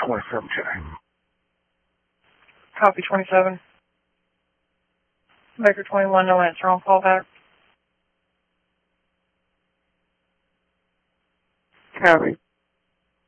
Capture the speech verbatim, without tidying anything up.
twenty-seven, check. Copy twenty-seven. Baker twenty-one, no answer on callback. Copy.